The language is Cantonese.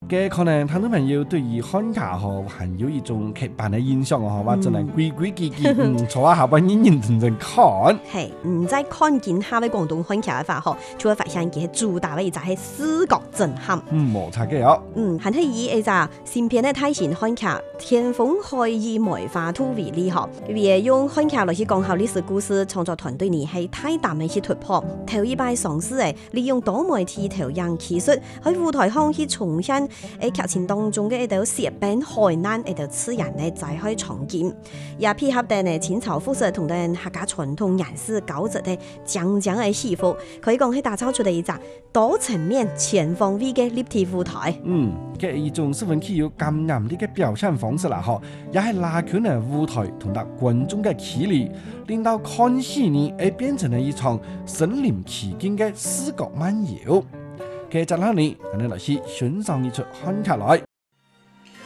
嘅可能聽眾朋友對於漢劇嗬還有一種刻板嘅印象哦，或者係規規矩矩，坐下下班認認真真看。 係在看見下嘅廣東漢劇嘅話嗬，就會發現佢主打嘅就係視覺震撼。 冇錯嘅哦。 係睇以一隻新片嘅大型漢劇《天風海以梅花兔》為例嗬，佢用漢劇來去講下歷史故事，創作團隊呢係大膽嘅去突破，頭一擺嘗試誒利用多媒體投影技術喺舞台上去重現喺劇情當中嘅一道舌板海難一道刺人咧，再去重建，也配合到呢清朝復式同埋客家傳統顏色交織嘅將嘅戲服，可以講係打造出嚟一隻多層面、全方位嘅立體舞台。 嘅一種十分具有感染力嘅表現方式啦，嗬，也係拉近咗舞台同埋觀眾嘅距離，令到看戲呢誒變成了一場身臨其境嘅視覺漫遊。嘅接落嚟，我哋來去欣賞一出漢劇來。